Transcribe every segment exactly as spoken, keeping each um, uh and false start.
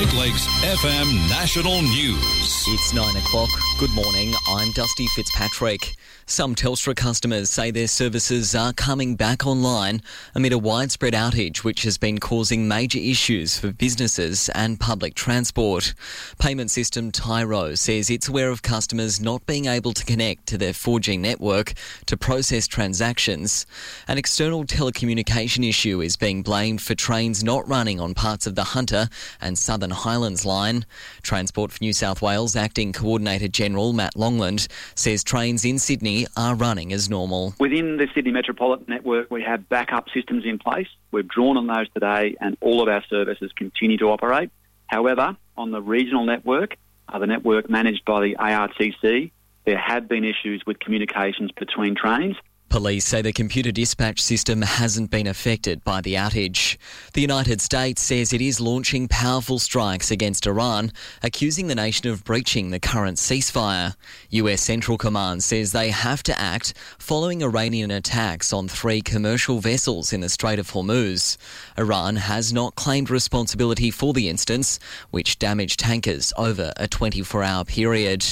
North Lakes F M National News. It's nine o'clock. Good morning. I'm Dusty Fitzpatrick. Some Telstra customers say their services are coming back online amid a widespread outage which has been causing major issues for businesses and public transport. Payment system Tyro says it's aware of customers not being able to connect to their four G network to process transactions. An external telecommunication issue is being blamed for trains not running on parts of the Hunter and Southern Highlands line. Transport for New South Wales Acting Coordinator General Matt Longland says trains in Sydney are running as normal. Within the Sydney Metropolitan Network, we have backup systems in place. We've drawn on those today and all of our services continue to operate. However, on the regional network, uh, the network managed by the A R T C, there have been issues with communications between trains. Police say the computer dispatch system hasn't been affected by the outage. The United States says it is launching powerful strikes against Iran, accusing the nation of breaching the current ceasefire. U S Central Command says they have to act following Iranian attacks on three commercial vessels in the Strait of Hormuz. Iran has not claimed responsibility for the incidents, which damaged tankers over a twenty-four hour period.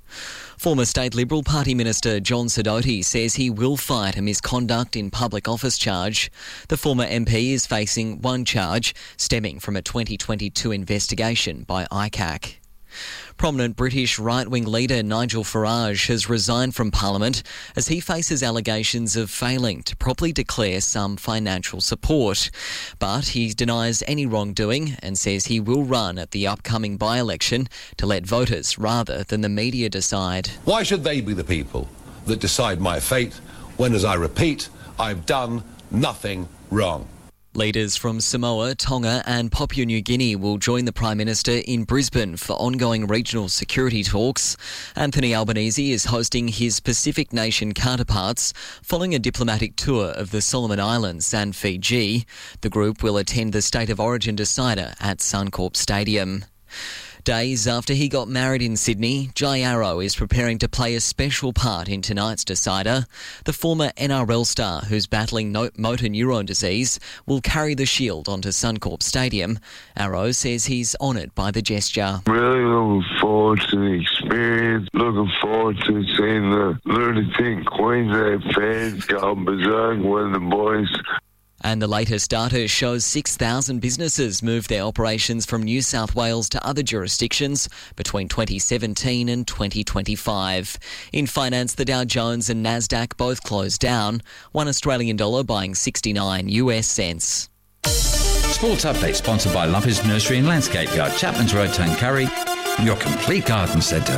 Former State Liberal Party Minister John Sidoti says he will fight a misconduct in public office charge. The former M P is facing one charge stemming from a twenty twenty-two investigation by I C A C. Prominent British right-wing leader Nigel Farage has resigned from Parliament as he faces allegations of failing to properly declare some financial support. But he denies any wrongdoing and says he will run at the upcoming by-election to let voters rather than the media decide. Why should they be the people that decide my fate when, as I repeat, I've done nothing wrong? Leaders from Samoa, Tonga and Papua New Guinea will join the Prime Minister in Brisbane for ongoing regional security talks. Anthony Albanese is hosting his Pacific nation counterparts following a diplomatic tour of the Solomon Islands and Fiji. The group will attend the State of Origin decider at Suncorp Stadium. Days after he got married in Sydney, Jai Arrow is preparing to play a special part in tonight's decider. The former N R L star, who's battling no- motor neurone disease, will carry the shield onto Suncorp Stadium. Arrow says he's honoured by the gesture. Really looking forward to the experience, looking forward to seeing the lunatic Queensland fans go berserk when the boys... And the latest data shows six thousand businesses moved their operations from New South Wales to other jurisdictions between twenty seventeen and twenty twenty-five. In finance, the Dow Jones and Nasdaq both closed down, one Australian dollar buying sixty-nine US cents. Sports update sponsored by Lumpers Nursery and Landscape Yard, Chapman's Road, Tuncurry, your complete garden centre.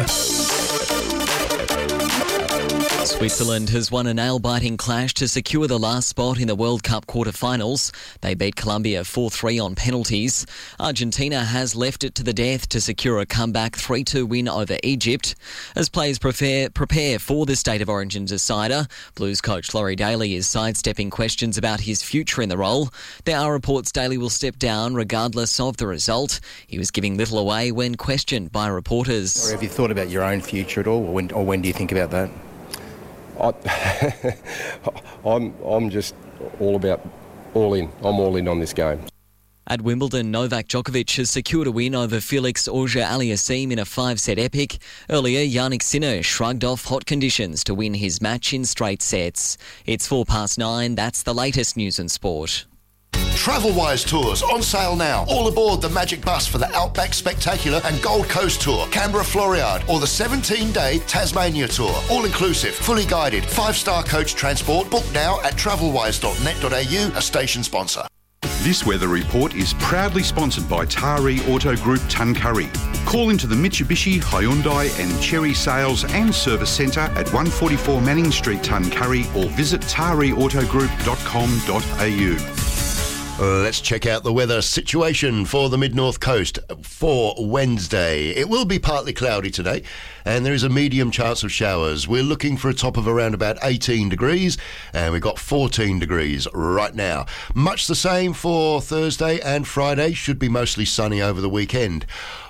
Switzerland has won a nail-biting clash to secure the last spot in the World Cup quarter-finals. They beat Colombia four three on penalties. Argentina has left it to the death to secure a comeback three two win over Egypt. As players prepare, prepare for the State of Origin decider, Blues coach Laurie Daly is sidestepping questions about his future in the role. There are reports Daly will step down regardless of the result. He was giving little away when questioned by reporters. Or have you thought about your own future at all, or when, or when do you think about that? I, I'm I'm just all about all in. I'm all in on this game. At Wimbledon, Novak Djokovic has secured a win over Felix Auger-Aliassime in a five-set epic. Earlier, Jannik Sinner shrugged off hot conditions to win his match in straight sets. It's four past nine. That's the latest news and sport. Travelwise Tours on sale now. All aboard the Magic Bus for the Outback Spectacular and Gold Coast Tour, Canberra Floriade, or the seventeen-day Tasmania Tour. All inclusive, fully guided, five-star coach transport. Book now at travelwise dot net dot a u, a station sponsor. This weather report is proudly sponsored by Taree Auto Group Tuncurry. Call into the Mitsubishi, Hyundai and Chery Sales and Service Centre at one forty-four Manning Street, Tuncurry, or visit taree auto group dot com dot a u. Let's check out the weather situation for the Mid-North Coast for Wednesday. It will be partly cloudy today and there is a medium chance of showers. We're looking for a top of around about eighteen degrees and we've got fourteen degrees right now. Much the same for Thursday and Friday, should be mostly sunny over the weekend.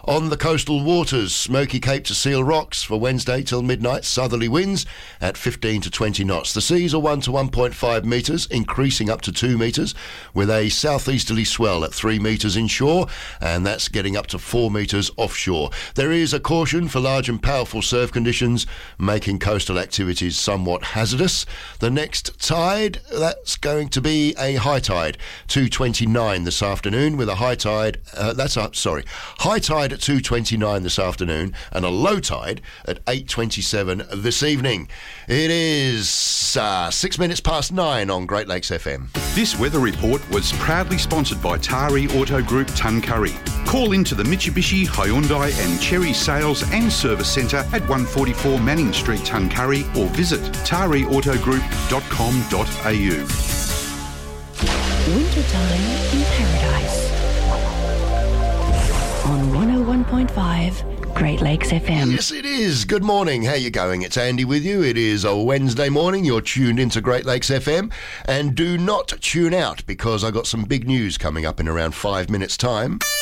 On the coastal waters, Smoky Cape to Seal Rocks for Wednesday till midnight, southerly winds at fifteen to twenty knots. The seas are one to one point five metres, increasing up to two metres, with a southeasterly swell at three metres inshore, and that's getting up to four metres offshore. There is a caution for large and powerful surf conditions, making coastal activities somewhat hazardous. The next tide, that's going to be a high tide, two twenty-nine this afternoon, with a high tide, uh, that's up, sorry, high tide at two twenty-nine this afternoon, and a low tide at eight twenty-seven this evening. It is uh, six minutes past nine on Great Lakes F M. This weather report was proudly sponsored by Tari Auto Group Tuncurry. Call into the Mitsubishi, Hyundai and Cherry Sales and Service Centre at one forty-four Manning Street, Tuncurry, or visit tari auto group dot com dot a u. Wintertime in Paradise on one oh one point five Great Lakes F M. Yes, it is. Good morning. How you going? It's Andy with you. It is a Wednesday morning. You're tuned into Great Lakes F M. And do not tune out, because I got some big news coming up in around five minutes' time.